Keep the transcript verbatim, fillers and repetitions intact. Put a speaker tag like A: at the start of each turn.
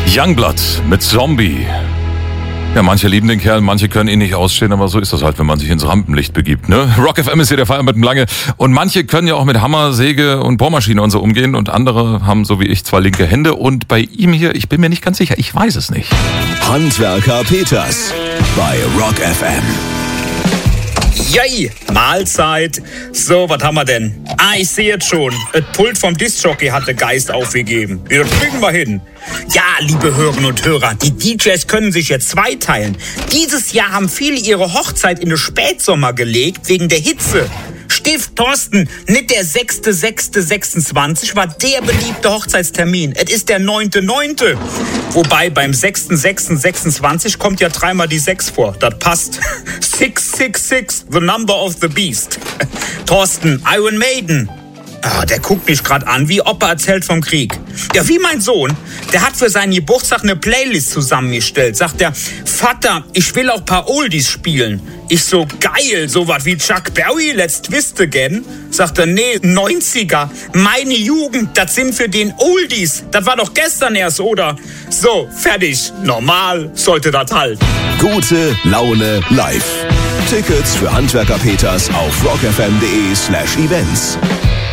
A: Youngblood mit Zombie. Ja, manche lieben den Kerl, manche können ihn nicht ausstehen, aber so ist das halt, wenn man sich ins Rampenlicht begibt, ne? Rock F M ist hier der Feier mit dem Lange. Und manche können ja auch mit Hammer, Säge und Bohrmaschine und so umgehen und andere haben, so wie ich, zwei linke Hände. Und bei ihm hier, ich bin mir nicht ganz sicher, ich weiß es nicht.
B: Handwerker Peters bei Rock F M.
C: Yay, Mahlzeit. So, was haben wir denn? Ah, ich sehe jetzt schon. Das Pult vom Discjockey hat der Geist aufgegeben. Ja, das kriegen wir hin. Ja, liebe Hörerinnen und Hörer, die D Js können sich jetzt zweiteilen. Dieses Jahr haben viele ihre Hochzeit in den Spätsommer gelegt, wegen der Hitze. Stift Thorsten, nicht der sechster sechster sechsundzwanzig war der beliebte Hochzeitstermin. Es ist der neunter neunter Wobei beim sechster sechster sechsundzwanzig kommt ja dreimal die sechs vor. Das passt. six six six, the number of the beast. Thorsten, Iron Maiden. Ah, der guckt mich gerade an, wie Opa erzählt vom Krieg. Ja, wie mein Sohn, der hat für seinen Geburtstag eine Playlist zusammengestellt. Sagt er, Vater, ich will auch ein paar Oldies spielen. Ich so, geil, sowas wie Chuck Berry, Let's Twist Again. Sagt er, nee, neunziger, meine Jugend, das sind für den Oldies. Das war doch gestern erst, oder? So, fertig, normal sollte das halt.
B: Gute Laune live. Tickets für Handwerker Peters auf rockfm.de slash events.